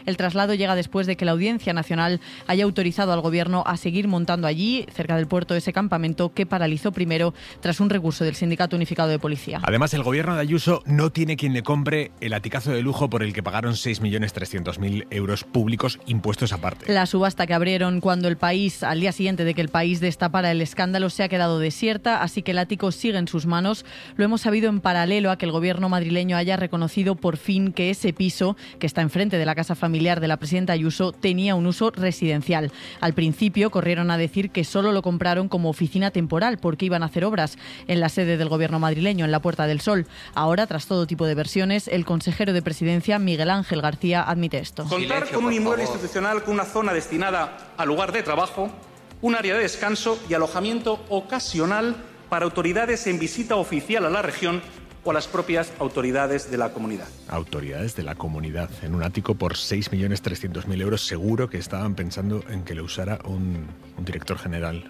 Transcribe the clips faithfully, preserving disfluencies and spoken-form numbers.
El traslado llega después de que la Audiencia Nacional haya autorizado al Gobierno a seguir montando allí, cerca del puerto, ese campamento que paralizó primero tras un recurso del Sindicato Unificado de Policía. Además, el Gobierno de Ayuso no tiene quien le compre el aticazo de lujo por el que pagaron seis millones trescientos mil euros públicos, impuestos aparte. La subasta que abrieron cuando el país, al día siguiente de que el país destapara el escándalo, se ha quedado desierta, así que el ático sigue en sus manos. Lo hemos sabido en paralelo a que el Gobierno madrileño haya reconocido por fin que ese piso, que está enfrente de la casa familiar de la presidenta Ayuso, tenía un uso residencial. Al principio corrieron a decir que solo lo compraron como oficina temporal porque iban a hacer obras en la sede del Gobierno madrileño, en la Puerta del Sol. Ahora, tras todo tipo de versiones, el consejero de Presidencia, Miguel Ángel García, admite esto. Contar con un inmueble institucional con una zona destinada al lugar de trabajo, un área de descanso y alojamiento ocasional para autoridades en visita oficial a la región o a las propias autoridades de la comunidad. Autoridades de la comunidad. En un ático por seis millones trescientos mil euros, seguro que estaban pensando en que lo usara un, un director general.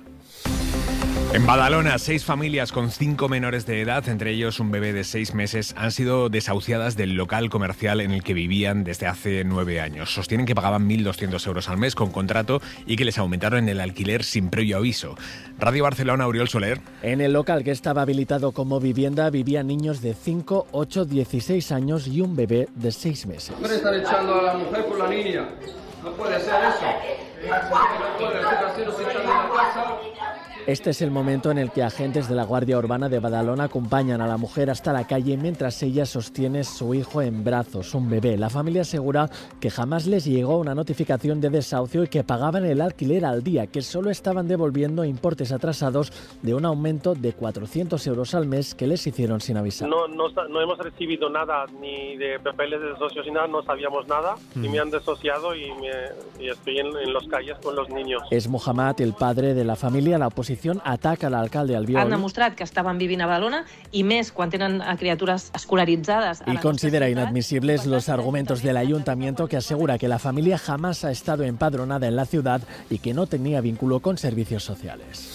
En Badalona, seis familias con cinco menores de edad, entre ellos un bebé de seis meses, han sido desahuciadas del local comercial en el que vivían desde hace nueve años. Sostienen que pagaban mil doscientos euros al mes con contrato y que les aumentaron el alquiler sin previo aviso. Radio Barcelona, Oriol Soler. En el local que estaba habilitado como vivienda vivían niños de cinco, ocho, dieciséis años y un bebé de seis meses. No le están echando a la mujer por la niña. No puede ser eso. No puede ser así, nos echan de la casa. Este es el momento en el que agentes de la Guardia Urbana de Badalona acompañan a la mujer hasta la calle mientras ella sostiene su hijo en brazos, un bebé. La familia asegura que jamás les llegó una notificación de desahucio y que pagaban el alquiler al día, que solo estaban devolviendo importes atrasados de un aumento de cuatrocientos euros al mes que les hicieron sin avisar. No, no, no hemos recibido nada, ni de papeles de desahucio, ni nada, no sabíamos nada mm. y me han desociado y, me, y estoy en, en las calles con los niños. Es Mohamed, el padre de la familia. La oposición ataca al alcalde Albiol. Han demostrat que estaven vivint a Badalona i més quan tenen a criatures escolaritzades. Y considera inadmisibles los argumentos del ayuntamiento, que asegura que la familia jamás ha estado empadronada en la ciudad y que no tenía vínculo con servicios sociales.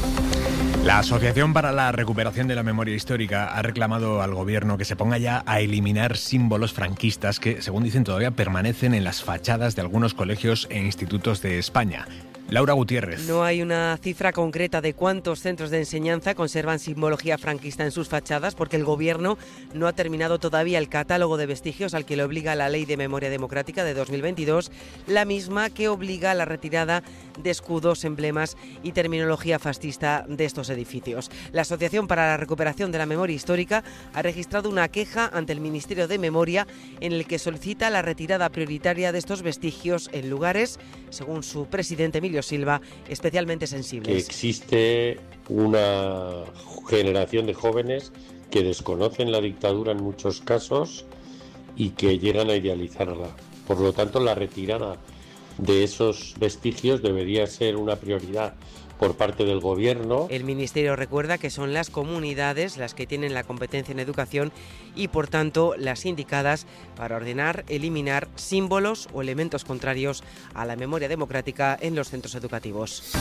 La Asociación para la Recuperación de la Memoria Histórica ha reclamado al Gobierno que se ponga ya a eliminar símbolos franquistas que, según dicen, todavía permanecen en las fachadas de algunos colegios e institutos de España. Laura Gutiérrez. No hay una cifra concreta de cuántos centros de enseñanza conservan simbología franquista en sus fachadas, porque el Gobierno no ha terminado todavía el catálogo de vestigios al que le obliga la Ley de Memoria Democrática de dos mil veintidós, la misma que obliga a la retirada de escudos, emblemas y terminología fascista de estos edificios. La Asociación para la Recuperación de la Memoria Histórica ha registrado una queja ante el Ministerio de Memoria en el que solicita la retirada prioritaria de estos vestigios en lugares, según su presidente Emilio Silva, especialmente sensibles. Que existe una generación de jóvenes que desconocen la dictadura en muchos casos y que llegan a idealizarla. Por lo tanto, la retirada de esos vestigios debería ser una prioridad por parte del Gobierno. El Ministerio recuerda que son las comunidades las que tienen la competencia en educación y, por tanto, las indicadas para ordenar, eliminar símbolos o elementos contrarios a la memoria democrática en los centros educativos.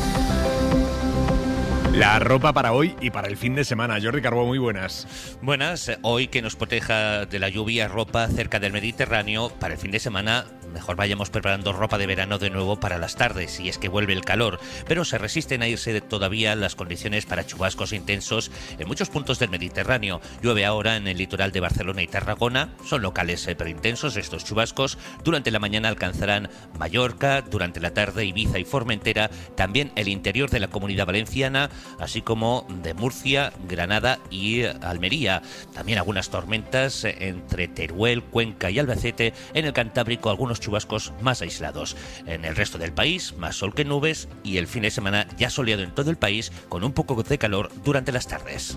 La ropa para hoy y para el fin de semana. Jordi Carbó, muy buenas. Buenas. Hoy, que nos proteja de la lluvia, ropa cerca del Mediterráneo. Para el fin de semana, mejor vayamos preparando ropa de verano de nuevo para las tardes, y es que vuelve el calor. Pero se resisten a irse todavía las condiciones para chubascos intensos en muchos puntos del Mediterráneo. Llueve ahora en el litoral de Barcelona y Tarragona. Son locales pero intensos estos chubascos. Durante la mañana alcanzarán Mallorca, durante la tarde Ibiza y Formentera, también el interior de la Comunidad Valenciana, así como de Murcia, Granada y Almería. También algunas tormentas entre Teruel, Cuenca y Albacete. En el Cantábrico algunos chubascos más aislados. En el resto del país, más sol que nubes, y el fin de semana ya soleado en todo el país, con un poco de calor durante las tardes.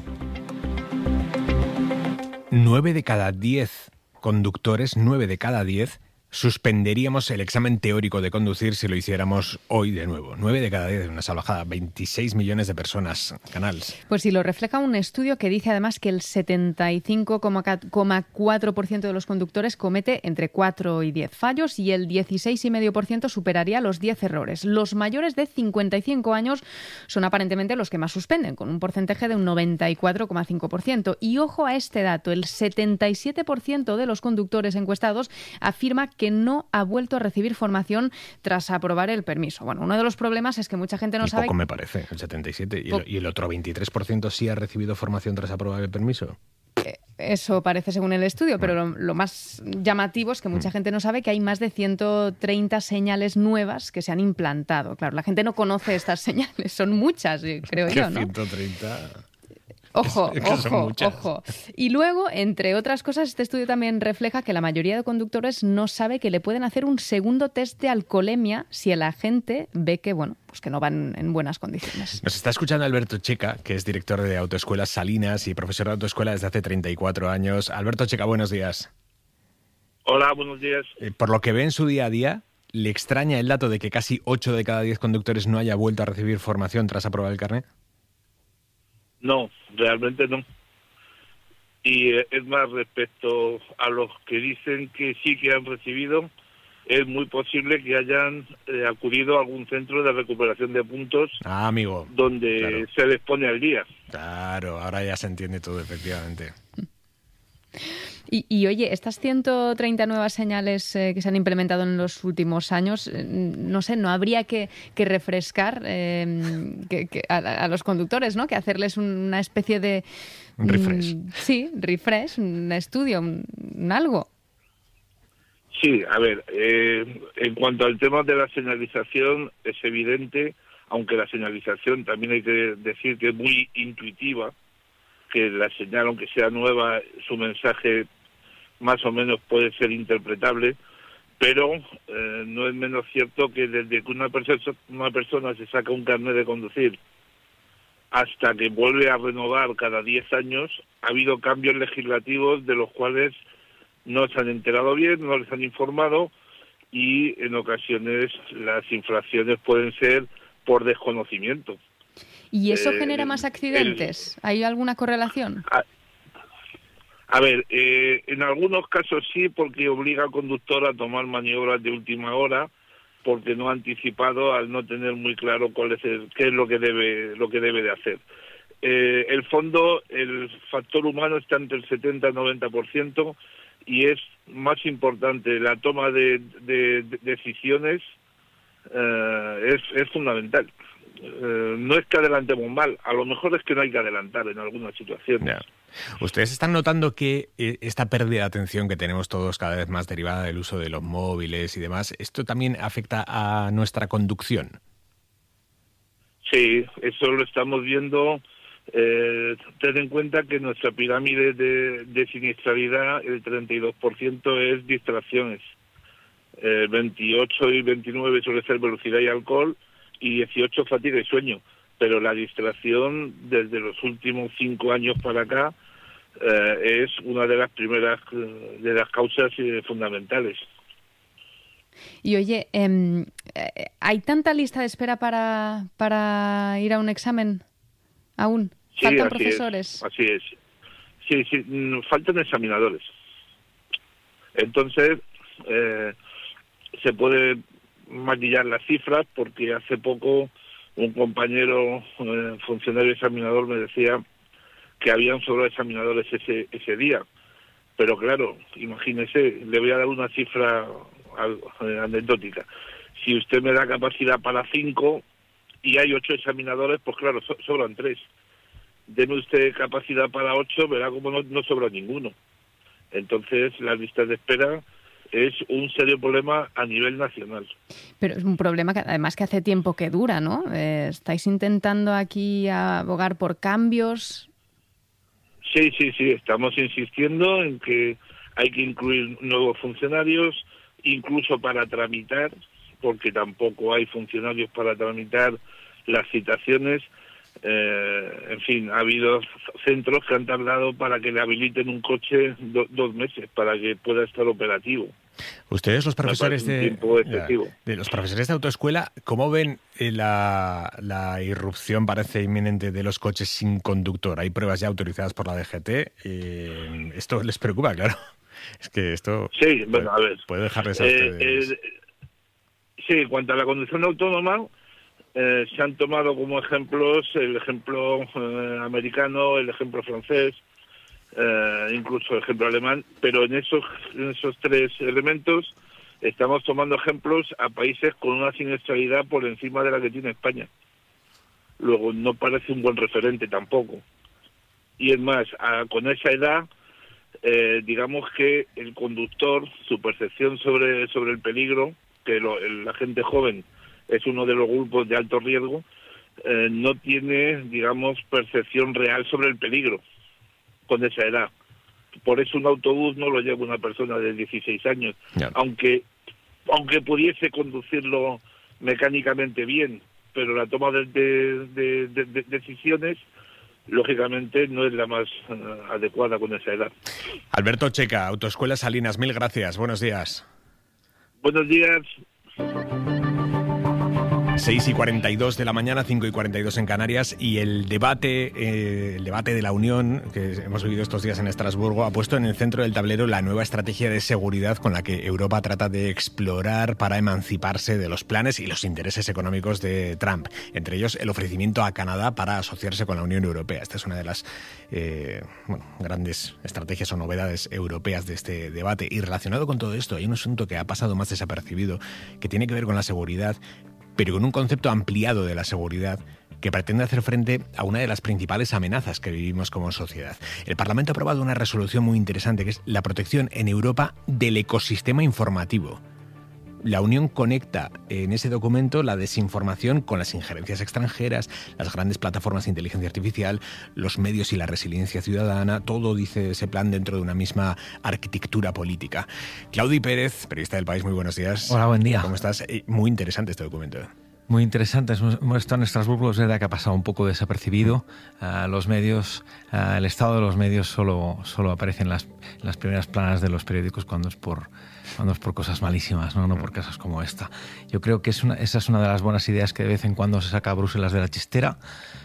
Nueve de cada diez conductores, nueve de cada diez, suspenderíamos el examen teórico de conducir si lo hiciéramos hoy de nuevo. nueve de cada diez, una salvajada. veintiséis millones de personas. Canals. Pues sí, lo refleja un estudio que dice además que el setenta y cinco coma cuatro por ciento de los conductores comete entre cuatro y diez fallos y el dieciséis coma cinco por ciento superaría los diez errores. Los mayores de cincuenta y cinco años son aparentemente los que más suspenden, con un porcentaje de un noventa y cuatro coma cinco por ciento. Y ojo a este dato, el setenta y siete por ciento de los conductores encuestados afirma que no ha vuelto a recibir formación tras aprobar el permiso. Bueno, uno de los problemas es que mucha gente no y sabe... poco me parece, el setenta y siete. ¿Y el, y el otro veintitrés por ciento sí ha recibido formación tras aprobar el permiso? Eso parece según el estudio, pero lo, lo más llamativo es que mucha gente no sabe que hay más de ciento treinta señales nuevas que se han implantado. Claro, la gente no conoce estas señales, son muchas, creo yo, ¿no? ciento treinta... Ojo, ojo, ojo. Y luego, entre otras cosas, este estudio también refleja que la mayoría de conductores no sabe que le pueden hacer un segundo test de alcoholemia si el agente ve que, bueno, pues que no van en buenas condiciones. Nos está escuchando Alberto Checa, que es director de Autoescuelas Salinas y profesor de autoescuela desde hace treinta y cuatro años. Alberto Checa, buenos días. Hola, buenos días. Eh, por lo que ve en su día a día, ¿le extraña el dato de que casi ocho de cada diez conductores no haya vuelto a recibir formación tras aprobar el carnet? No, realmente no. Y es más, respecto a los que dicen que sí que han recibido, es muy posible que hayan eh, acudido a algún centro de recuperación de puntos ah, amigo. donde claro. se les pone al día. Claro, ahora ya se entiende todo, efectivamente. Y, y oye, estas ciento treinta nuevas señales eh, que se han implementado en los últimos años, eh, no sé, ¿no habría que, que refrescar eh, que, que a, a los conductores, ¿no? Que hacerles una especie de... Un refresh. Mm, sí, refresh, un estudio, un, un algo. Sí, a ver, eh, en cuanto al tema de la señalización, es evidente, aunque la señalización también hay que decir que es muy intuitiva, que la señal, aunque sea nueva, su mensaje más o menos puede ser interpretable, pero eh, no es menos cierto que desde que una, perso- una persona se saca un carnet de conducir hasta que vuelve a renovar cada diez años, ha habido cambios legislativos de los cuales no se han enterado bien, no les han informado, y en ocasiones las infracciones pueden ser por desconocimiento. ¿Y eso Eh, genera más accidentes? ¿Hay alguna correlación? A, a ver, eh, en algunos casos sí, porque obliga al conductor a tomar maniobras de última hora, porque no ha anticipado al no tener muy claro cuál es el, qué es lo que debe lo que debe de hacer. Eh, el fondo, el factor humano está entre el setenta y el noventa por ciento, y es más importante la toma de, de, de decisiones, eh, es, es fundamental. Eh, no es que adelantemos mal, a lo mejor es que no hay que adelantar en algunas situaciones. Yeah. ¿Ustedes están notando que eh, esta pérdida de atención que tenemos todos cada vez más derivada del uso de los móviles y demás, esto también afecta a nuestra conducción? Sí, eso lo estamos viendo. Eh, ten en cuenta que nuestra pirámide de, de siniestralidad, el treinta y dos por ciento es distracciones. Eh, veintiocho y veintinueve suele ser velocidad y alcohol, y dieciocho fatiga y sueño, pero la distracción desde los últimos cinco años para acá eh, es una de las primeras de las causas eh, fundamentales. Y oye, eh, ¿hay tanta lista de espera para, para ir a un examen aún? Sí, ¿Faltan así profesores? Es, así es. Sí, sí, faltan examinadores. Entonces, eh, se puede maquillar las cifras, porque hace poco un compañero eh, funcionario examinador me decía que habían sobrado examinadores ese ese día, pero claro, imagínese, le voy a dar una cifra eh, anecdótica. Si usted me da capacidad para cinco y hay ocho examinadores, pues claro, so, sobran tres. Deme usted capacidad para ocho, verá como no, no sobra ninguno. Entonces, las listas de espera es un serio problema a nivel nacional. Pero es un problema que además que hace tiempo que dura, ¿no? Eh, ¿Estáis intentando aquí abogar por cambios? Sí, sí, sí, estamos insistiendo en que hay que incluir nuevos funcionarios, incluso para tramitar, porque tampoco hay funcionarios para tramitar las citaciones. Eh, en fin, ha habido centros que han tardado para que le habiliten un coche do, dos meses para que pueda estar operativo. Ustedes, los profesores de, ya, de los profesores de autoescuela, ¿cómo ven eh, la, la irrupción, parece inminente, de los coches sin conductor? Hay pruebas ya autorizadas por la D G T. Eh, ¿Esto les preocupa? Claro. Es que esto sí, bueno, puede, a ver, puede dejarles a eh, ustedes... Eh, sí, en cuanto a la conducción autónoma, Eh, se han tomado como ejemplos el ejemplo eh, americano, el ejemplo francés, eh, incluso el ejemplo alemán, pero en esos en esos tres elementos estamos tomando ejemplos a países con una siniestralidad por encima de la que tiene España. Luego, no parece un buen referente tampoco. Y es más, a, con esa edad, eh, digamos que el conductor, su percepción sobre, sobre el peligro, que lo, el, la gente joven es uno de los grupos de alto riesgo, eh, no tiene, digamos, percepción real sobre el peligro con esa edad. Por eso un autobús no lo lleva una persona de dieciséis años, yeah. aunque aunque pudiese conducirlo mecánicamente bien, pero la toma de, de, de, de, de decisiones, lógicamente, no es la más uh, adecuada con esa edad. Alberto Checa, Autoescuela Salinas, mil gracias. Buenos días. Buenos días. seis y cuarenta y dos de la mañana, cinco y cuarenta y dos en Canarias, y el debate, eh, el debate de la Unión que hemos vivido estos días en Estrasburgo ha puesto en el centro del tablero la nueva estrategia de seguridad con la que Europa trata de explorar para emanciparse de los planes y los intereses económicos de Trump, entre ellos el ofrecimiento a Canadá para asociarse con la Unión Europea. Esta es una de las eh, bueno, grandes estrategias o novedades europeas de este debate. Y relacionado con todo esto, hay un asunto que ha pasado más desapercibido, que tiene que ver con la seguridad, pero con un concepto ampliado de la seguridad que pretende hacer frente a una de las principales amenazas que vivimos como sociedad. El Parlamento ha aprobado una resolución muy interesante, que es la protección en Europa del ecosistema informativo. La Unión conecta en ese documento la desinformación con las injerencias extranjeras, las grandes plataformas de inteligencia artificial, los medios y la resiliencia ciudadana. Todo, dice ese plan, dentro de una misma arquitectura política. Claudi Pérez, periodista del País, muy buenos días. Hola, buen día. ¿Cómo estás? Muy interesante este documento. Muy interesante. Hemos estado en Estrasburgo, es verdad que ha pasado un poco desapercibido. Uh, los medios, uh, el estado de los medios solo, solo aparece en las, en las primeras planas de los periódicos cuando es por, cuando es por cosas malísimas, ¿no? No por cosas como esta. Yo creo que es una, esa es una de las buenas ideas que de vez en cuando se saca a Bruselas de la chistera,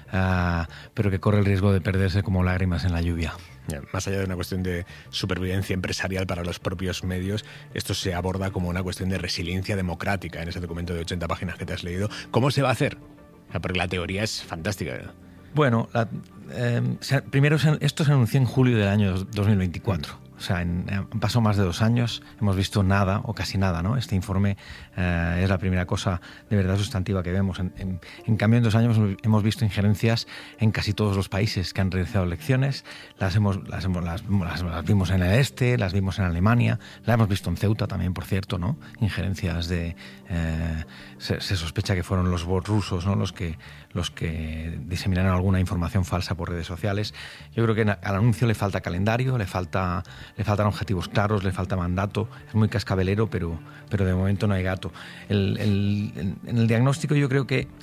uh, pero que corre el riesgo de perderse como lágrimas en la lluvia. Más allá de una cuestión de supervivencia empresarial para los propios medios, esto se aborda como una cuestión de resiliencia democrática en ese documento de ochenta páginas que te has leído. ¿Cómo se va a hacer? Porque la teoría es fantástica. Bueno, la, eh, se, primero se, esto se anunció en julio del año dos mil veinticuatro. O sea, en, han pasado más de dos años, hemos visto nada o casi nada, ¿no? Este informe eh, es la primera cosa de verdad sustantiva que vemos. En, en, en cambio, en dos años hemos visto injerencias en casi todos los países que han realizado elecciones. Las, hemos, las, hemos, las, las, las vimos en el este, las vimos en Alemania, las hemos visto en Ceuta también, por cierto, ¿no? Injerencias de... Eh, se, se sospecha que fueron los bots rusos, ¿no? Los que, los que diseminaron alguna información falsa por redes sociales. Yo creo que al anuncio le falta calendario, le falta... Le faltan objetivos claros, le falta mandato, es muy cascabelero, pero, pero de momento no hay gato. El, el, en el diagnóstico yo creo que,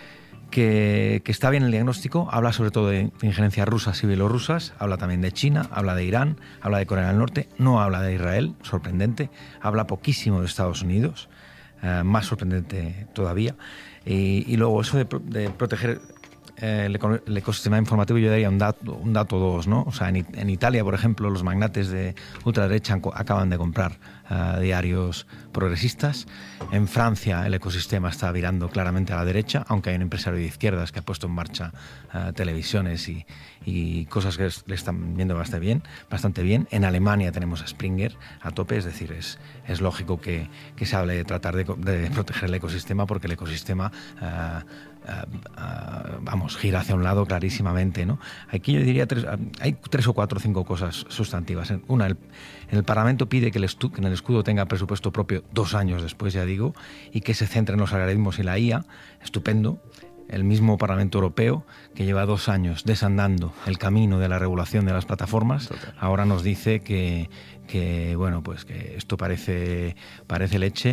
que, que está bien el diagnóstico, habla sobre todo de injerencias rusas y bielorrusas, habla también de China, habla de Irán, habla de Corea del Norte, no habla de Israel, sorprendente, habla poquísimo de Estados Unidos, eh, más sorprendente todavía, y, y luego eso de, de proteger... Eh, el, el ecosistema informativo, yo daría un dato, un dato dos, ¿no? O sea, en, en Italia, por ejemplo, los magnates de ultraderecha acaban de comprar uh, diarios progresistas. En Francia el ecosistema está virando claramente a la derecha, aunque hay un empresario de izquierdas que ha puesto en marcha uh, televisiones y, y cosas que le están viendo bastante bien, bastante bien. En Alemania tenemos a Springer a tope, es decir, es, es lógico que, que se hable de tratar de, de proteger el ecosistema, porque el ecosistema uh, Uh, uh, vamos, gira hacia un lado clarísimamente, ¿no? Aquí yo diría tres, uh, hay tres o cuatro o cinco cosas sustantivas. Una, el, el Parlamento pide que el, estu, que en el escudo tenga presupuesto propio dos años después, ya digo, y que se centre en los algoritmos y la I A. Estupendo. El mismo Parlamento Europeo, que lleva dos años desandando el camino de la regulación de las plataformas, Total. ahora nos dice que, que bueno, pues que esto parece, parece leche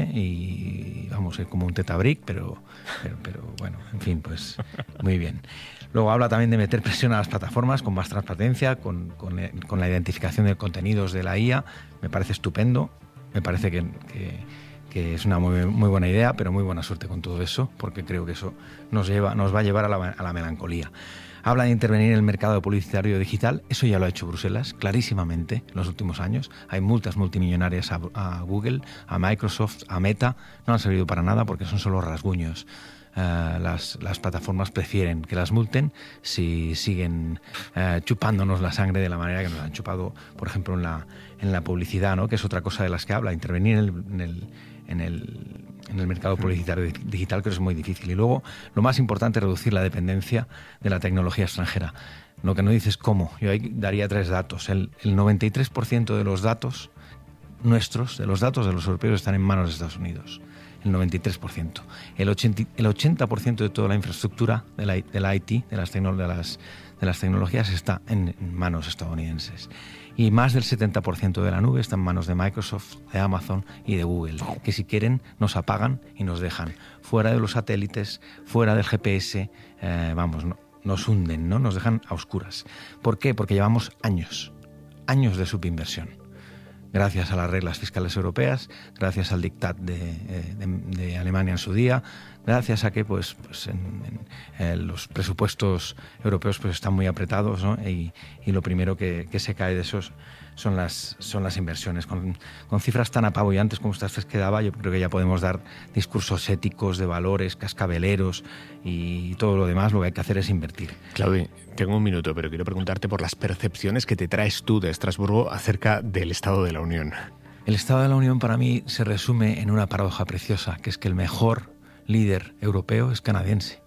y vamos, es como un tetabric, pero, pero, pero bueno, en fin, pues muy bien. Luego habla también de meter presión a las plataformas con más transparencia, con, con, con la identificación de contenidos de la I A. Me parece estupendo, me parece que... que que es una muy, muy buena idea, pero muy buena suerte con todo eso, porque creo que eso nos, lleva, nos va a llevar a la, a la melancolía. Habla de intervenir en el mercado publicitario digital, eso ya lo ha hecho Bruselas, clarísimamente, en los últimos años. Hay multas multimillonarias a, a Google, a Microsoft, a Meta, no han servido para nada porque son solo rasguños. Uh, las, las plataformas prefieren que las multen si siguen uh, chupándonos la sangre de la manera que nos han chupado, por ejemplo, en la, en la publicidad, ¿no? Que es otra cosa de las que habla, intervenir en el, en el, en el, en el mercado publicitario digital, que es muy difícil. Y luego, lo más importante es reducir la dependencia de la tecnología extranjera. Lo que no dices cómo. Yo ahí daría tres datos. El, el noventa y tres por ciento de los datos nuestros, de los datos de los europeos, están en manos de Estados Unidos. El noventa y tres por ciento. El ochenta, el ochenta por ciento de toda la infraestructura de la, de la I T, de las, tecno, de, las, de las tecnologías, está en, en manos estadounidenses. Y más del setenta por ciento de la nube está en manos de Microsoft, de Amazon y de Google, que si quieren nos apagan y nos dejan fuera de los satélites, fuera del G P S, eh, vamos, no, nos hunden, ¿no? Nos dejan a oscuras. ¿Por qué? Porque llevamos años, años de subinversión. Gracias a las reglas fiscales europeas, gracias al diktat de, de, de Alemania en su día, gracias a que pues, pues en, en, en los presupuestos europeos pues están muy apretados, ¿no? y, y lo primero que, que se cae de esos son las, son las inversiones. Con, con cifras tan apabullantes como estas que daba, yo creo que ya podemos dar discursos éticos, de valores, cascabeleros y todo lo demás. Lo que hay que hacer es invertir. Claudia, tengo un minuto, pero quiero preguntarte por las percepciones que te traes tú de Estrasburgo acerca del Estado de la Unión. El Estado de la Unión para mí se resume en una paradoja preciosa, que es que el mejor líder europeo es canadiense.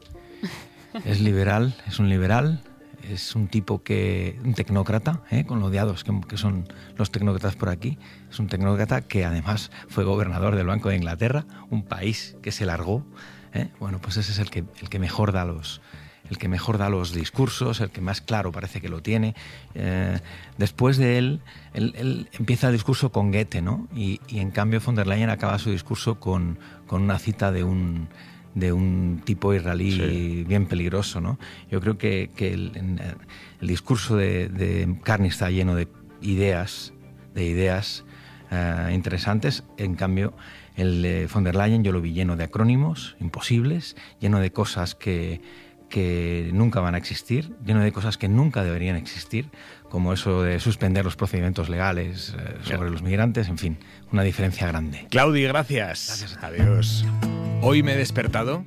Es liberal, es un liberal, es un tipo que, un tecnócrata, ¿eh? con lo odiados que, que son los tecnócratas por aquí. Es un tecnócrata que además fue gobernador del Banco de Inglaterra, un país que se largó. ¿eh? Bueno, pues ese es el que, el que mejor da los... el que mejor da los discursos, el que más claro parece que lo tiene. Eh, después de él, él, él empieza el discurso con Goethe, ¿no? Y, y en cambio von der Leyen acaba su discurso con, con una cita de un, de un tipo israelí sí. bien peligroso, ¿no? Yo creo que, que el, el discurso de, de Carney está lleno de ideas, de ideas eh, interesantes. En cambio, el de von der Leyen yo lo vi lleno de acrónimos imposibles, lleno de cosas que que nunca van a existir, lleno de cosas que nunca deberían existir, como eso de suspender los procedimientos legales eh, sobre claro. los migrantes, en fin, una diferencia grande. Claudi, gracias. Gracias. Adiós. Hoy me he despertado.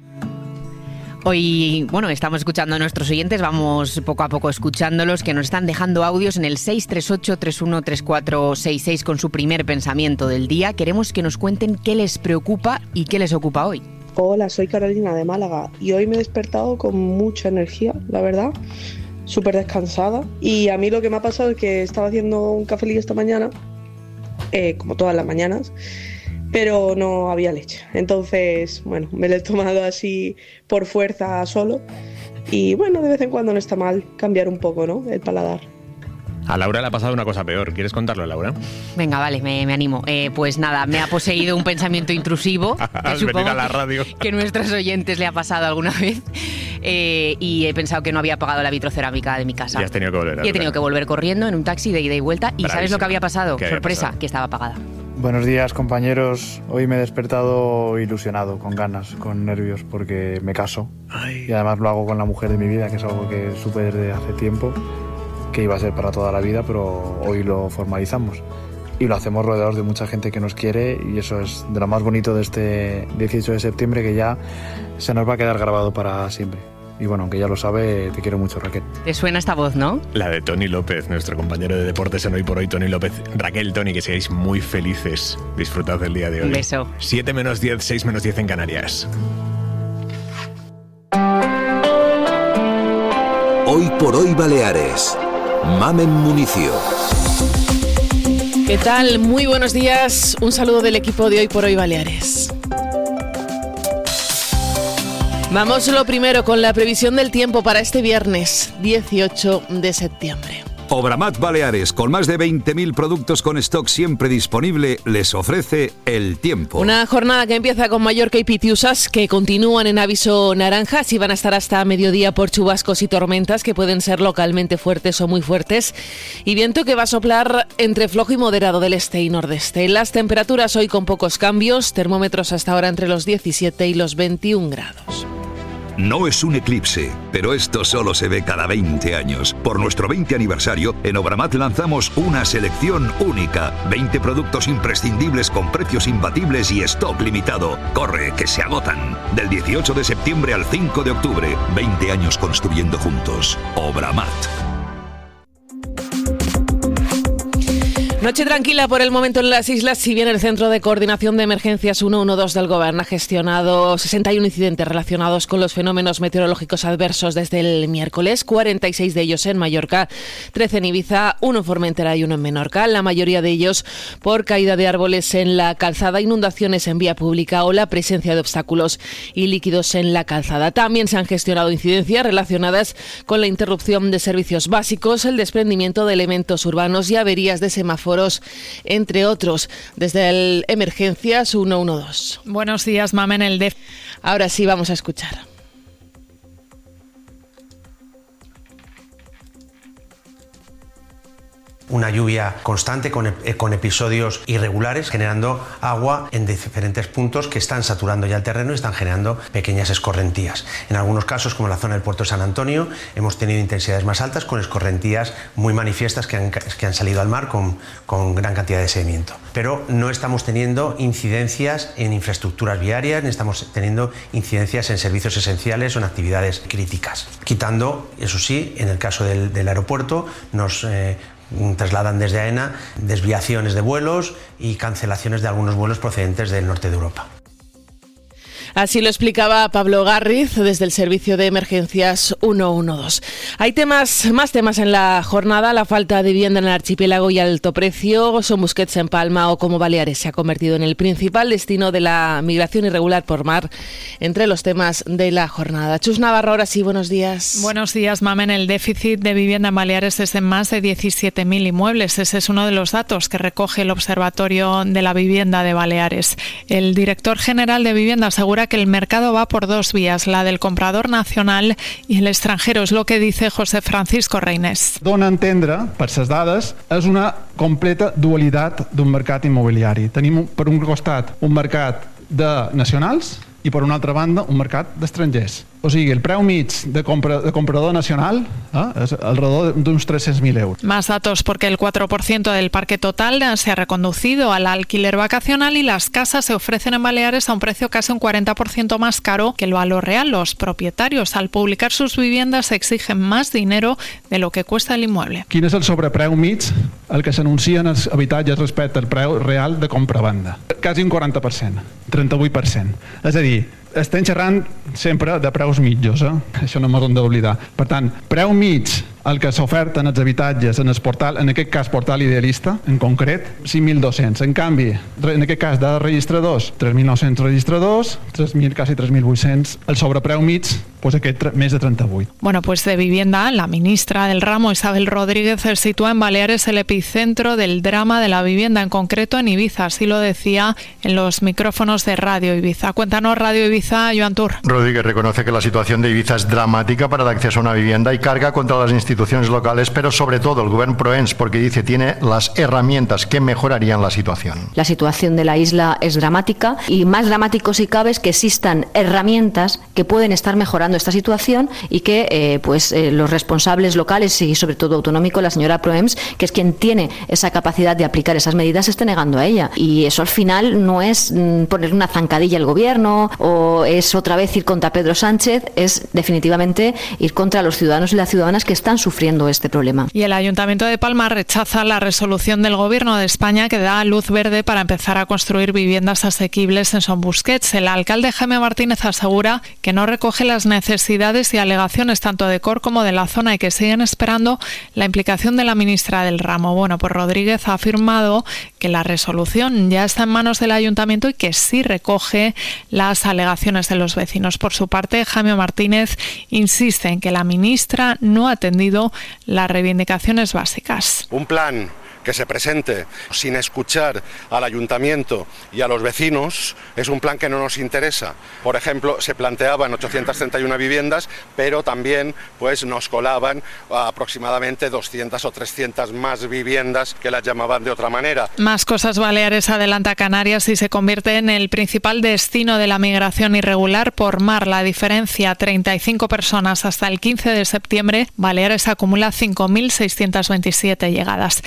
Hoy, bueno, estamos escuchando a nuestros oyentes, vamos poco a poco escuchándolos, que nos están dejando audios en el seis tres ocho, tres uno tres cuatro seis seis con su primer pensamiento del día. Queremos que nos cuenten qué les preocupa y qué les ocupa hoy. Hola, soy Carolina de Málaga y hoy me he despertado con mucha energía, la verdad, súper descansada. Y a mí lo que me ha pasado es que estaba haciendo un cafelillo esta mañana, eh, como todas las mañanas, pero no había leche. Entonces, bueno, me lo he tomado así por fuerza solo. Y bueno, de vez en cuando no está mal cambiar un poco, ¿no?, el paladar. A Laura le ha pasado una cosa peor. ¿Quieres contarlo, Laura? Venga, vale, me, me animo. Eh, pues nada, me ha poseído un pensamiento intrusivo. Has venido a la radio. Que, que nuestros oyentes le ha pasado alguna vez. Eh, y he pensado que no había apagado la vitrocerámica de mi casa. Y has tenido que volver. Y he tenido que volver corriendo en un taxi de ida y vuelta. ¿Y Bravísimo. ¿Sabes lo que había pasado? ¿Qué Sorpresa, había pasado? Que estaba apagada. Buenos días, compañeros. Hoy me he despertado ilusionado, con ganas, con nervios, porque me caso. Ay. Y además lo hago con la mujer de mi vida, que es algo que supe desde hace tiempo, que iba a ser para toda la vida, pero hoy lo formalizamos. Y lo hacemos rodeados de mucha gente que nos quiere, y eso es de lo más bonito de este dieciocho de septiembre, que ya se nos va a quedar grabado para siempre. Y bueno, aunque ya lo sabe, te quiero mucho, Raquel. Te suena esta voz, ¿no? La de Tony López, nuestro compañero de deportes en Hoy por Hoy, Tony López. Raquel, Tony, que seáis muy felices. Disfrutad del día de hoy. Un beso. siete menos diez, seis menos diez en Canarias. Hoy por Hoy Baleares. Mamen Municio. ¿Qué tal? Muy buenos días. Un saludo del equipo de Hoy por Hoy Baleares. Vamos lo primero con la previsión del tiempo para este viernes dieciocho de septiembre. Obramat Baleares, con más de veinte mil productos con stock siempre disponible, les ofrece el tiempo. Una jornada que empieza con Mallorca y Pitiusas, que continúan en aviso naranja, y van a estar hasta mediodía por chubascos y tormentas que pueden ser localmente fuertes o muy fuertes, y viento que va a soplar entre flojo y moderado del este y nordeste. Las temperaturas hoy con pocos cambios, termómetros hasta ahora entre los diecisiete y los veintiún grados. No es un eclipse, pero esto solo se ve cada veinte años. Por nuestro veinte aniversario, en Obramat lanzamos una selección única. veinte productos imprescindibles con precios imbatibles y stock limitado. Corre, que se agotan. Del dieciocho de septiembre al cinco de octubre. veinte años construyendo juntos. Obramat. Noche tranquila por el momento en las islas, si bien el Centro de Coordinación de Emergencias ciento doce del Gobierno ha gestionado sesenta y uno incidentes relacionados con los fenómenos meteorológicos adversos desde el miércoles, cuarenta y seis de ellos en Mallorca, trece en Ibiza, uno en Formentera y uno en Menorca, la mayoría de ellos por caída de árboles en la calzada, inundaciones en vía pública o la presencia de obstáculos y líquidos en la calzada. También se han gestionado incidencias relacionadas con la interrupción de servicios básicos, el desprendimiento de elementos urbanos y averías de semáforos, entre otros. Desde el Emergencias ciento doce. Buenos días, Mamen, el D E F. Ahora sí, vamos a escuchar. Una lluvia constante con, con episodios irregulares, generando agua en diferentes puntos que están saturando ya el terreno y están generando pequeñas escorrentías. En algunos casos, como en la zona del puerto de San Antonio, hemos tenido intensidades más altas con escorrentías muy manifiestas que han, que han salido al mar con, con gran cantidad de sedimento. Pero no estamos teniendo incidencias en infraestructuras viarias, ni estamos teniendo incidencias en servicios esenciales o en actividades críticas. Quitando, eso sí, en el caso del, del aeropuerto, nos eh, trasladan desde AENA desviaciones de vuelos y cancelaciones de algunos vuelos procedentes del norte de Europa. Así lo explicaba Pablo Garriz desde el Servicio de Emergencias ciento doce. Hay temas, más temas en la jornada: la falta de vivienda en el archipiélago y alto precio, Son Busquets en Palma o cómo Baleares se ha convertido en el principal destino de la migración irregular por mar, entre los temas de la jornada. Chus Navarro, ahora sí, buenos días. Buenos días, Mamen. El déficit de vivienda en Baleares es de más de diecisiete mil inmuebles. Ese es uno de los datos que recoge el Observatorio de la Vivienda de Baleares. El director general de Vivienda asegura que el mercado va por dos vías, la del comprador nacional y el extranjero, es lo que dice José Francisco Reynés. Dona a entendre, per ses dades, és una completa dualitat d'un mercat immobiliari. Tenim, per un costat, un mercat de nacionals i, per una altra banda, un mercat d'estrangers. O sigui, el preu mig de, compra, de comprador nacional eh, és alrededor d'uns tres-cents mil euros. Más datos, porque el cuatro por ciento del parque total se ha reconducido al alquiler vacacional y las casas se ofrecen en Baleares a un precio casi un cuarenta por ciento más caro que el valor real. Los propietarios, al publicar sus viviendas, exigen más dinero de lo que cuesta el inmueble. Quin és el sobrepreu mig el que s'anuncia en els habitatges respecte al preu real de compra-venda? Quasi un quaranta per cent, trenta-vuit per cent. És a dir, estem xerrant sempre de preus mitjos, eh? Això no m'ho hem d'oblidar. Per tant, preu mig el que s'oferta en els habitatges en el portal, en aquest cas portal Idealista, en concret, cinc mil dos-cents. En canvi, en aquest cas de registradors, tres mil nou-cents registradors, tres mil, quasi tres mil vuit-cents. El sobrepreu mig, pues aquest més de trenta-vuit. Bueno, pues de vivienda, la ministra del ramo, Isabel Rodríguez, sitúa en Baleares el epicentro del drama de la vivienda, en concreto en Ibiza. Así lo decía en los micrófonos de Radio Ibiza. Cuéntanos, Radio Ibiza, Joan Tur. Rodríguez reconoce que la situación de Ibiza es dramática para el acceso a una vivienda y carga contra las instituciones locales, pero sobre todo el gobierno proens, porque dice tiene las herramientas que mejorarían la situación. La situación de la isla es dramática y más dramático si cabe es que existan herramientas que pueden estar mejorando esta situación y que eh, pues eh, los responsables locales y sobre todo autonómico, la señora Proems, que es quien tiene esa capacidad de aplicar esas medidas, se esté negando a ella. Y eso al final no es mm, poner una zancadilla al gobierno o es otra vez ir contra Pedro Sánchez, es definitivamente ir contra los ciudadanos y las ciudadanas que están sufriendo este problema. Y el Ayuntamiento de Palma rechaza la resolución del Gobierno de España que da luz verde para empezar a construir viviendas asequibles en Son Busquets. El alcalde Jaime Martínez asegura que no recoge las necesidades y alegaciones tanto de Cor como de la zona y que siguen esperando la implicación de la ministra del ramo. Bueno, pues Rodríguez ha afirmado que la resolución ya está en manos del Ayuntamiento y que sí recoge las alegaciones de los vecinos. Por su parte, Jaime Martínez insiste en que la ministra no ha atendido las reivindicaciones básicas. Un plan que se presente sin escuchar al ayuntamiento y a los vecinos es un plan que no nos interesa. Por ejemplo, se planteaban ochocientas treinta y una viviendas, pero también pues nos colaban aproximadamente doscientas o trescientas más viviendas que las llamaban de otra manera. Más cosas. Baleares adelanta Canarias y se convierte en el principal destino de la migración irregular por mar. La diferencia, treinta y cinco personas hasta el quince de septiembre. Baleares acumula cinco mil seiscientas veintisiete llegadas. Y la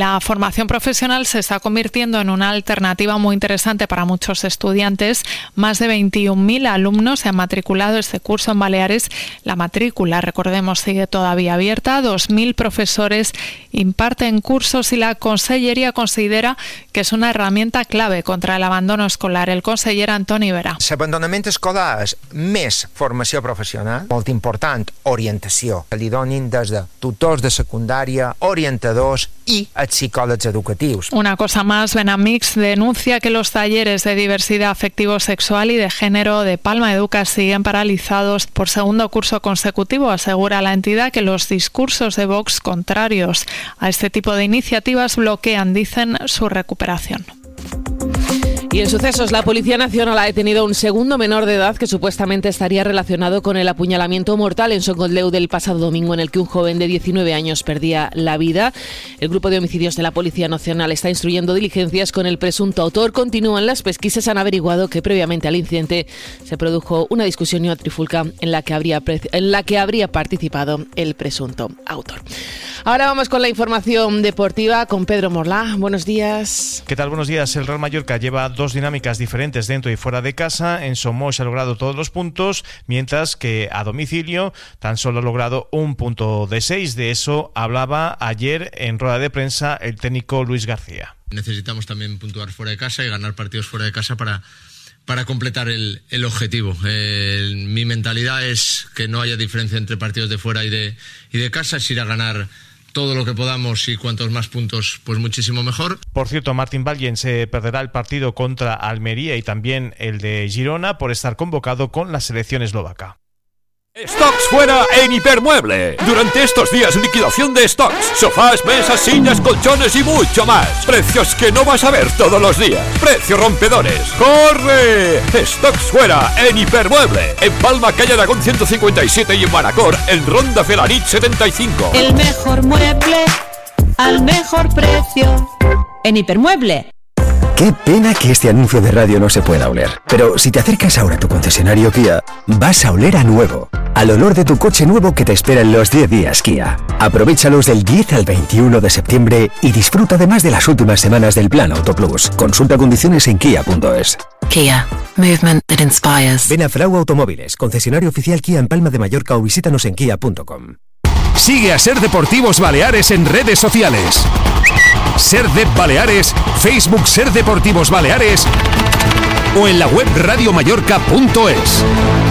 La formación profesional se está convirtiendo en una alternativa muy interesante para muchos estudiantes. Más de veintiún mil alumnos se han matriculado este curso en Baleares. La matrícula, recordemos, sigue todavía abierta. dos mil profesores imparten cursos y la Conselleria considera que és una herramienta clave contra l'abandono escolar. El conseller Antoni Vera. L'abandonament escolar és més formació professional, molt important, orientació. Li donin des de tutors de secundària, orientadors y a psicólogos educativos. Una cosa más, Benamix denuncia que los talleres de diversidad afectivo-sexual y de género de Palma Educa siguen paralizados por segundo curso consecutivo. Asegura la entidad que los discursos de Vox contrarios a este tipo de iniciativas bloquean, dicen, su recuperación. Y en sucesos, la Policía Nacional ha detenido a un segundo menor de edad que supuestamente estaría relacionado con el apuñalamiento mortal en Socotleu del pasado domingo, en el que un joven de diecinueve años perdía la vida. El grupo de homicidios de la Policía Nacional está instruyendo diligencias con el presunto autor. Continúan las pesquisas. Han averiguado que previamente al incidente se produjo una discusión y una trifulca en la que habría, en la que habría participado el presunto autor. Ahora vamos con la información deportiva con Pedro Morlá. Buenos días. ¿Qué tal? Buenos días. El Real Mallorca lleva dos dinámicas diferentes dentro y fuera de casa. En Somos ha logrado todos los puntos, mientras que a domicilio tan solo ha logrado un punto de seis. De eso hablaba ayer en rueda de prensa el técnico Luis García. Necesitamos también puntuar fuera de casa y ganar partidos fuera de casa para, para completar el, el objetivo. Eh, mi mentalidad es que no haya diferencia entre partidos de fuera y de, y de casa, es ir a ganar todo lo que podamos y cuantos más puntos, pues muchísimo mejor. Por cierto, Martín Ballén se perderá el partido contra Almería y también el de Girona por estar convocado con la selección eslovaca. Stocks fuera en Hipermueble. Durante estos días, liquidación de stocks. Sofás, mesas, sillas, colchones y mucho más. Precios que no vas a ver todos los días. Precios rompedores. ¡Corre! Stocks fuera en Hipermueble. En Palma, calle Aragón ciento cincuenta y siete y en Manacor, en Ronda Felanich setenta y cinco. El mejor mueble al mejor precio. En Hipermueble. Qué pena que este anuncio de radio no se pueda oler. Pero si te acercas ahora a tu concesionario Kia, vas a oler a nuevo. Al olor de tu coche nuevo que te espera en los diez días Kia. Aprovéchalos del diez al veintiuno de septiembre y disfruta además de las últimas semanas del Plan Auto Plus. Consulta condiciones en kia punto es. Kia. Movement that inspires. Ven a Frau Automóviles, concesionario oficial Kia en Palma de Mallorca, o visítanos en kia punto com. Sigue a Ser Deportivos Baleares en redes sociales. Ser de Baleares, Facebook Ser Deportivos Baleares o en la web radio mallorca punto es.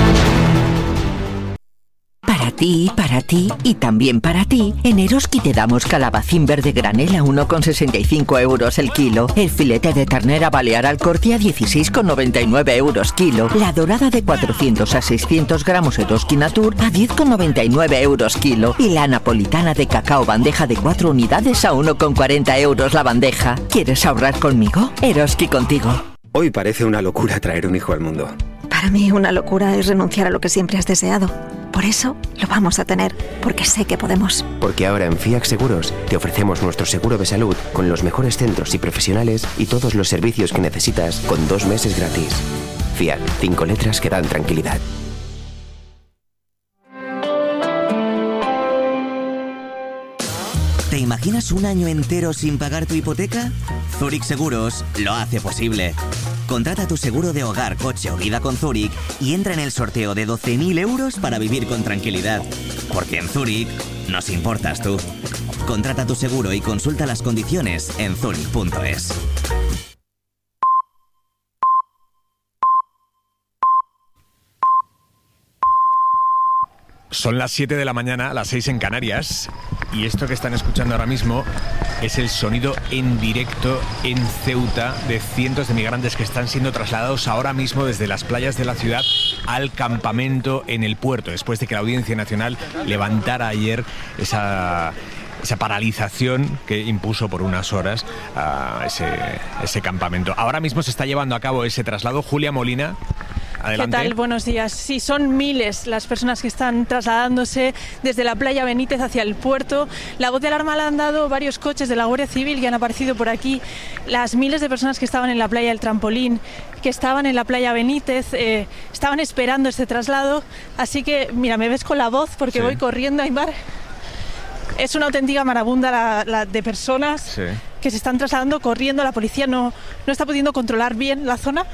Para ti, para ti y también para ti, en Eroski te damos calabacín verde granel a uno con sesenta y cinco euros el kilo, el filete de ternera balear al corte a dieciséis con noventa y nueve euros kilo, la dorada de cuatrocientos a seiscientos gramos Eroski Natur a diez con noventa y nueve euros kilo y la napolitana de cacao bandeja de cuatro unidades a uno con cuarenta euros la bandeja. ¿Quieres ahorrar conmigo? Eroski contigo. Hoy parece una locura traer un hijo al mundo. Para mí una locura es renunciar a lo que siempre has deseado. Por eso lo vamos a tener, porque sé que podemos. Porque ahora en Fiac Seguros te ofrecemos nuestro seguro de salud con los mejores centros y profesionales y todos los servicios que necesitas con dos meses gratis. Fiac, cinco letras que dan tranquilidad. ¿Te imaginas un año entero sin pagar tu hipoteca? Zurich Seguros lo hace posible. Contrata tu seguro de hogar, coche o vida con Zurich y entra en el sorteo de doce mil euros para vivir con tranquilidad. Porque en Zurich nos importas tú. Contrata tu seguro y consulta las condiciones en zurich punto es. Son las siete de la mañana, las seis en Canarias, y esto que están escuchando ahora mismo es el sonido en directo en Ceuta de cientos de migrantes que están siendo trasladados ahora mismo desde las playas de la ciudad al campamento en el puerto, después de que la Audiencia Nacional levantara ayer esa... esa paralización que impuso por unas horas a ese, ese campamento. Ahora mismo se está llevando a cabo ese traslado. Julia Molina, adelante. ¿Qué tal? Buenos días. Sí, son miles las personas que están trasladándose desde la playa Benítez hacia el puerto. La voz de alarma la han dado varios coches de la Guardia Civil que han aparecido por aquí. Las miles de personas que estaban en la playa del Trampolín, que estaban en la playa Benítez, eh, estaban esperando este traslado. Así que, mira, me ves con la voz porque sí. Voy corriendo, Aymar. Es una auténtica marabunda la, la de personas sí. que se están trasladando corriendo. La policía no, no está pudiendo controlar bien la zona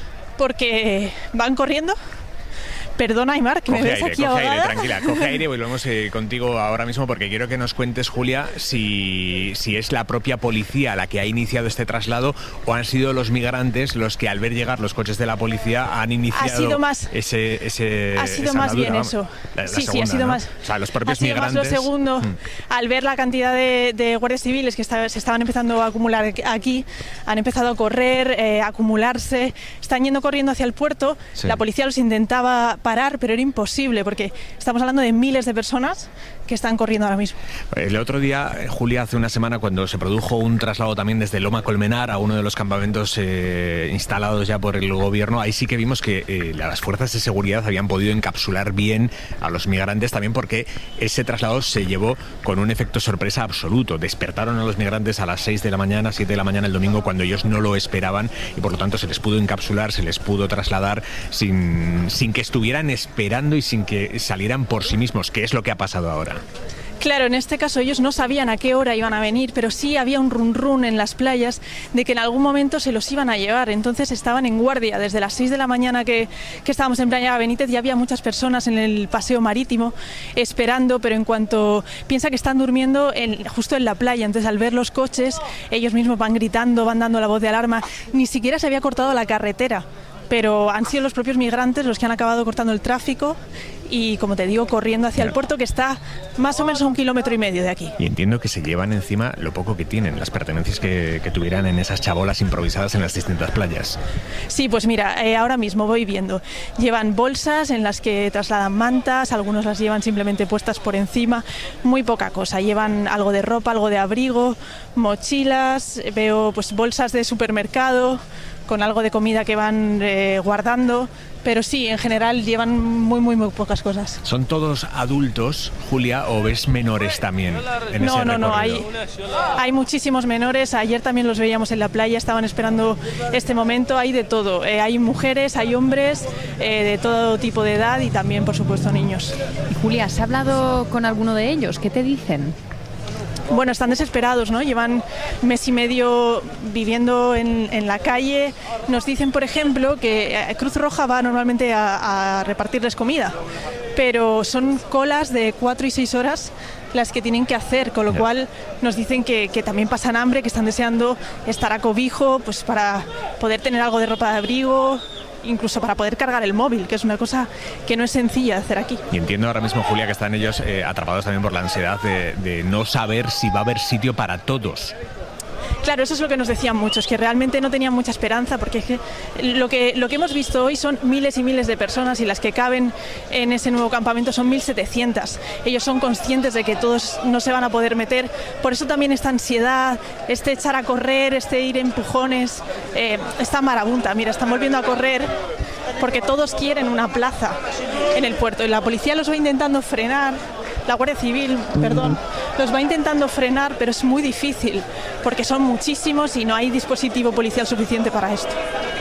porque van corriendo. Perdona, Aymar, que coge me ves aire, aquí coge ahogada. Aire, tranquila, coge aire y volvemos eh, contigo ahora mismo porque quiero que nos cuentes, Julia, si, si es la propia policía la que ha iniciado este traslado o han sido los migrantes los que al ver llegar los coches de la policía han iniciado ha sido más, ese, ese Ha sido esa más andadura, bien vamos. eso. La, la sí, segunda, sí, ha sido ¿no? más. O sea, los propios ha sido migrantes. Más lo segundo, mm. al ver la cantidad de, de guardias civiles que está, se estaban empezando a acumular aquí, han empezado a correr, eh, a acumularse, están yendo corriendo hacia el puerto. Sí. La policía los intentaba parar, pero era imposible. Porque estamos hablando de miles de personas que están corriendo ahora mismo. El otro día, Julia, hace una semana, cuando se produjo un traslado también desde Loma Colmenar a uno de los campamentos eh, instalados ya por el gobierno, ahí sí que vimos que eh, las fuerzas de seguridad habían podido encapsular bien a los migrantes, también porque ese traslado se llevó con un efecto sorpresa absoluto. Despertaron a los migrantes a las seis de la mañana, siete de la mañana el domingo, cuando ellos no lo esperaban, y por lo tanto se les pudo encapsular, se les pudo trasladar sin, sin que estuvieran esperando y sin que salieran por sí mismos, que es lo que ha pasado ahora. Claro, en este caso ellos no sabían a qué hora iban a venir, pero sí había un run run en las playas de que en algún momento se los iban a llevar, entonces estaban en guardia. Desde las seis de la mañana que, que estábamos en Playa Benítez ya había muchas personas en el paseo marítimo esperando, pero en cuanto piensa que están durmiendo en, justo en la playa, entonces al ver los coches ellos mismos van gritando, van dando la voz de alarma, ni siquiera se había cortado la carretera. Pero han sido los propios migrantes los que han acabado cortando el tráfico y, como te digo, corriendo hacia el puerto, que está más o menos a un kilómetro y medio de aquí. Y entiendo que se llevan encima lo poco que tienen, las pertenencias que, que tuvieran en esas chabolas improvisadas en las distintas playas. Sí, pues mira, eh, ahora mismo voy viendo. Llevan bolsas en las que trasladan mantas, algunos las llevan simplemente puestas por encima, muy poca cosa. Llevan algo de ropa, algo de abrigo, mochilas, veo pues bolsas de supermercado con algo de comida que van eh, guardando, pero sí, en general llevan muy, muy, muy pocas cosas. ¿Son todos adultos, Julia, o ves menores también en no, ese no, recorrido? No, hay, hay muchísimos menores. Ayer también los veíamos en la playa, estaban esperando este momento. Hay de todo, eh, hay mujeres, hay hombres, eh, de todo tipo de edad y también, por supuesto, niños. Y Julia, ¿has hablado con alguno de ellos? ¿Qué te dicen? Bueno, están desesperados, ¿no? Llevan mes y medio viviendo en, en la calle. Nos dicen, por ejemplo, que Cruz Roja va normalmente a, a repartirles comida, pero son colas de cuatro y seis horas las que tienen que hacer, con lo yeah. cual nos dicen que, que también pasan hambre, que están deseando estar a cobijo, pues para poder tener algo de ropa de abrigo, incluso para poder cargar el móvil, que es una cosa que no es sencilla de hacer aquí. Y entiendo ahora mismo, Julia, que están ellos eh, atrapados también por la ansiedad de, de no saber si va a haber sitio para todos. Claro, eso es lo que nos decían muchos, que realmente no tenían mucha esperanza, porque es que lo que lo que hemos visto hoy son miles y miles de personas y las que caben en ese nuevo campamento son mil setecientas. Ellos son conscientes de que todos no se van a poder meter, por eso también esta ansiedad, este echar a correr, este ir empujones, eh, esta marabunta. Mira, están volviendo a correr porque todos quieren una plaza en el puerto y la policía los va intentando frenar. La Guardia Civil, perdón, los va intentando frenar, pero es muy difícil porque son muchísimos y no hay dispositivo policial suficiente para esto.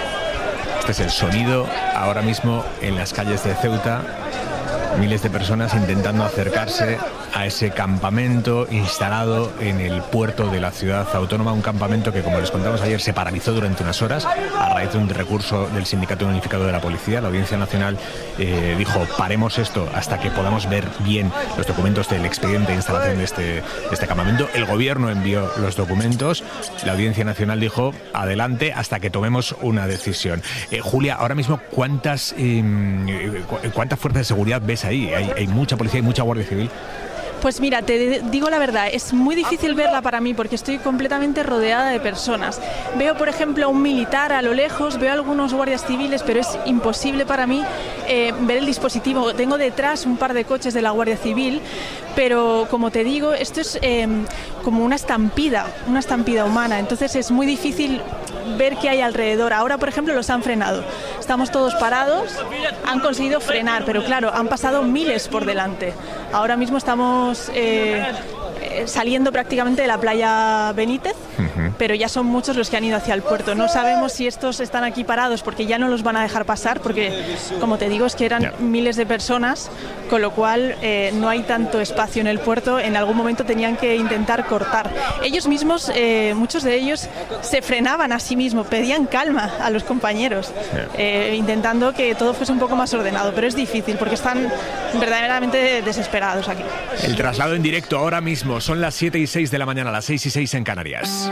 Este es el sonido ahora mismo en las calles de Ceuta. Miles de personas intentando acercarse a ese campamento instalado en el puerto de la ciudad autónoma, un campamento que, como les contamos ayer, se paralizó durante unas horas a raíz de un recurso del Sindicato Unificado de la Policía. La Audiencia Nacional eh, dijo, paremos esto hasta que podamos ver bien los documentos del expediente de instalación de este, de este campamento. El gobierno envió los documentos, la Audiencia Nacional dijo, adelante hasta que tomemos una decisión. Eh, Julia, ahora mismo, ¿cuántas, eh, ¿cuántas fuerzas de seguridad ves ahí? Hay, hay mucha policía, hay mucha Guardia Civil. Pues mira, te digo la verdad, es muy difícil verla para mí porque estoy completamente rodeada de personas. Veo, por ejemplo, a un militar a lo lejos, veo a algunos guardias civiles, pero es imposible para mí eh, ver el dispositivo. Tengo detrás un par de coches de la Guardia Civil, pero como te digo, esto es eh, como una estampida, una estampida humana, entonces es muy difícil ver qué hay alrededor. Ahora, por ejemplo, los han frenado. Estamos todos parados, han conseguido frenar, pero claro, han pasado miles por delante. Ahora mismo estamos eh, eh, saliendo prácticamente de la playa Benítez. Uh-huh. pero ya son muchos los que han ido hacia el puerto. No sabemos si estos están aquí parados porque ya no los van a dejar pasar, porque, como te digo, es que eran yeah. miles de personas, con lo cual eh, no hay tanto espacio en el puerto. En algún momento tenían que intentar cortar. Ellos mismos, eh, muchos de ellos, se frenaban a sí mismos, pedían calma a los compañeros, yeah. eh, intentando que todo fuese un poco más ordenado, pero es difícil porque están verdaderamente desesperados aquí. El traslado en directo ahora mismo, son las siete y seis de la mañana, las seis y seis en Canarias.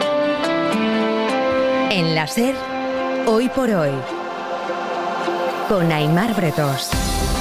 En la SER, hoy por hoy, con Aimar Bretós.